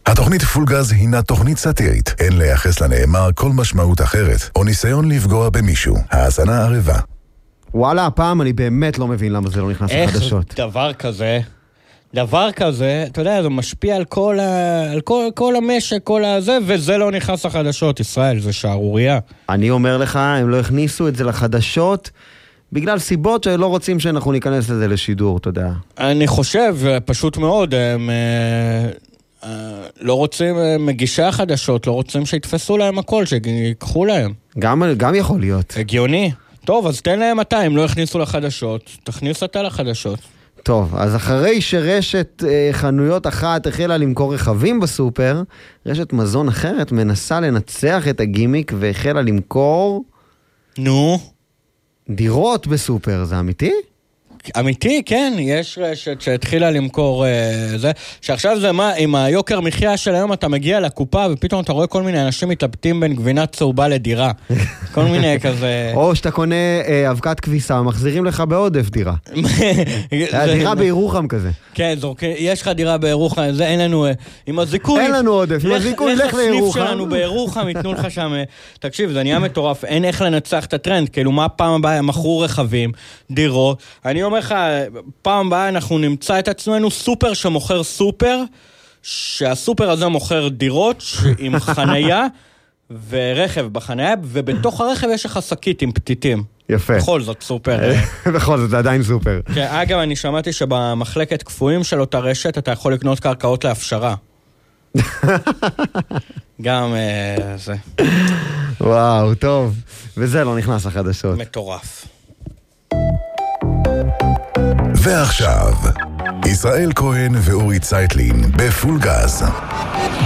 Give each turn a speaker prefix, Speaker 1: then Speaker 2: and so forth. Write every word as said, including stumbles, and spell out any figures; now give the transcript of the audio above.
Speaker 1: התוכנית פולגז הינה תוכנית סאטירית. אין לייחס לנאמר כל משמעות אחרת, או ניסיון לפגוע במישהו. האזנה ערבה.
Speaker 2: וואלה, הפעם אני באמת לא מבין למה זה לא נכנס לחדשות.
Speaker 3: איך דבר כזה, דבר כזה, אתה יודע, זה משפיע על כל, ה... על כל, כל המשק, כל הזה, וזה לא נכנס לחדשות, ישראל, זה שערוריה.
Speaker 2: אני אומר לך, הם לא הכניסו את זה לחדשות, בגלל סיבות שלא רוצים שאנחנו ניכנס לזה לשידור, אתה יודע.
Speaker 3: אני חושב, פשוט מאוד, הם אה, אה, לא רוצים, מגישי החדשות, לא רוצים שיתפסו להם הכל, שיקחו להם.
Speaker 2: גם, גם יכול להיות.
Speaker 3: הגיוני. טוב, אז תן להם אתה, אם לא הכניסו לחדשות, תכניס אתה לחדשות.
Speaker 2: טוב, אז אחרי שרשת אה, חנויות אחת החלה למכור רכבים בסופר, רשת מזון אחרת מנסה לנצח את הגימיק והחלה למכור...
Speaker 3: נו?
Speaker 2: דירות בסופר, זה אמיתי?
Speaker 3: אמיתי, כן, יש רשת שהתחילה למכור אה, זה, שעכשיו זה מה, עם היוקר מחיה של היום אתה מגיע לקופה ופתאום אתה רואה כל מיני אנשים מתלבטים בין גבינה צהובה לדירה. כל מיני כזה...
Speaker 2: או שאתה קונה אה, אבקת כביסה, מחזירים לך בעודף דירה. דירה בירוחם כזה.
Speaker 3: כן, יש לך דירה בירוחם, זה אין לנו... עם הזיכוי...
Speaker 2: אין לנו עודף, עם הזיכוי לך לירוחם.
Speaker 3: לך סניף שלנו בירוחם, ייתנו לך שם... תקשיב, זה נהיה מטורף, אין איך לנצח את הטרנד, כאילו מה פעם הבאה מכרו רכבים, דירות, אני אומר לך, פעם הבאה אנחנו נמצא את עצמנו סופר שמוכר סופר, שהסופר הזה מוכר דירות עם חנייה ורכב בחנייה, ובתוך הרכב יש לך שקית עם פתיתים.
Speaker 2: יפה.
Speaker 3: בכל זאת סופר.
Speaker 2: בכל זאת, זה עדיין סופר.
Speaker 3: כן, אגב, אני שמעתי שבמחלקת כפויים של אותה רשת, אתה יכול לקנות קרקעות להפשרה. גם זה.
Speaker 2: וואו, טוב. וזה לא נכנס לחדשות.
Speaker 3: מטורף.
Speaker 1: ועכשיו, ישראל כהן ואורי צייטלין בפול גז.